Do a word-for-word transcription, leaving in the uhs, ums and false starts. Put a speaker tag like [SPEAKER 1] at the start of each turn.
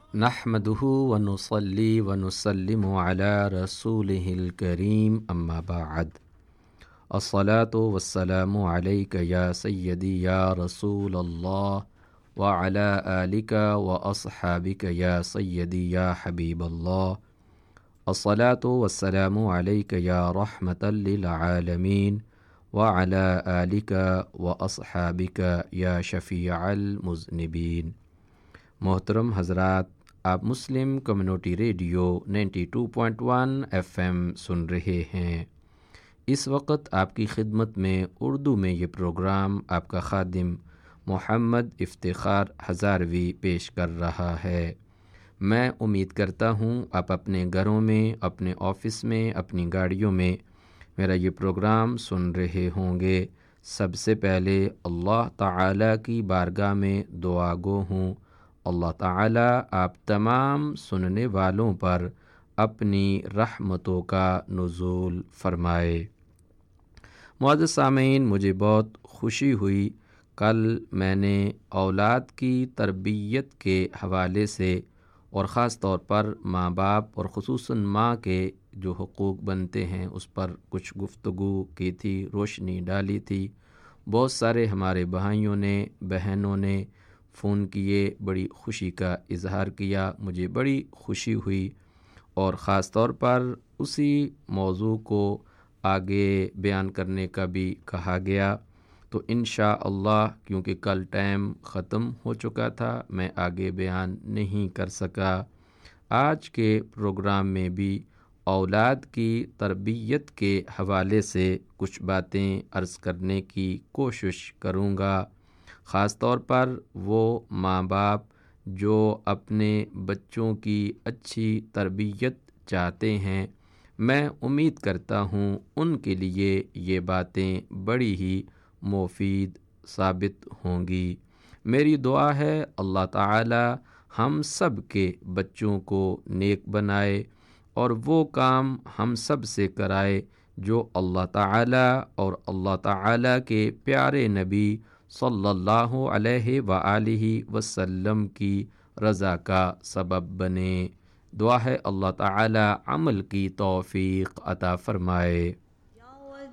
[SPEAKER 1] نحمده ونصلي ونسلم على رسوله الكريم اما بعد الصلاة والسلام عليك يا سيدي يا رسول الله وعلى آلك وأصحابك يا سيدي يا حبيب الله الصلاة والسلام عليك يا رحمة للعالمين وعلى آلك وأصحابك يا شفيع المذنبين۔ محترم حضرات، آپ مسلم community radio ninety two point one F M سن رہے ہیں۔ اس وقت آپ کی خدمت میں اردو میں یہ پروگرام آپ کا خادم محمد افتخار ہزاروی پیش کر رہا ہے۔ میں امید کرتا ہوں آپ اپنے گھروں میں، اپنے آفس میں، اپنی گاڑیوں میں میرا یہ پروگرام سن رہے ہوں گے۔ سب سے پہلے اللہ تعالیٰ کی بارگاہ میں دعا گو ہوں، اللہ تعالیٰ آپ تمام سننے والوں پر اپنی رحمتوں کا نزول فرمائے۔ معزز سامعین، مجھے بہت خوشی ہوئی، کل میں نے اولاد کی تربیت کے حوالے سے اور خاص طور پر ماں باپ اور خصوصاً ماں کے جو حقوق بنتے ہیں اس پر کچھ گفتگو کی تھی، روشنی ڈالی تھی۔ بہت سارے ہمارے بھائیوں نے، بہنوں نے فون کیے، بڑی خوشی کا اظہار کیا، مجھے بڑی خوشی ہوئی، اور خاص طور پر اسی موضوع کو آگے بیان کرنے کا بھی کہا گیا۔ تو انشاءاللہ کیونکہ کل ٹائم ختم ہو چکا تھا، میں آگے بیان نہیں کر سکا۔ آج کے پروگرام میں بھی اولاد کی تربیت کے حوالے سے کچھ باتیں عرض کرنے کی کوشش کروں گا، خاص طور پر وہ ماں باپ جو اپنے بچوں کی اچھی تربیت چاہتے ہیں۔ میں امید کرتا ہوں ان کے لیے یہ باتیں بڑی ہی مفید ثابت ہوں گی۔ میری دعا ہے اللہ تعالی ہم سب کے بچوں کو نیک بنائے اور وہ کام ہم سب سے کرائے جو اللہ تعالی اور اللہ تعالی کے پیارے نبی صلی اللہ علیہ وآلہ وسلم کی رضا کا سبب بنے۔ دعا ہے اللہ تعالی عمل کی توفیق عطا فرمائے۔